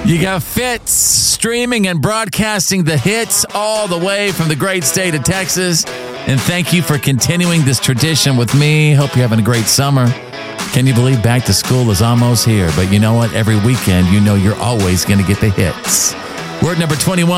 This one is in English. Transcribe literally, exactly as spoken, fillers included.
You got Fitz streaming and broadcasting the hits all the way from the great state of Texas. And thank you for continuing this tradition with me. Hope you're having a great summer. Can you believe back to school is almost here? But you know what? Every weekend, you know you're always going to get the hits. We're at number twenty-one.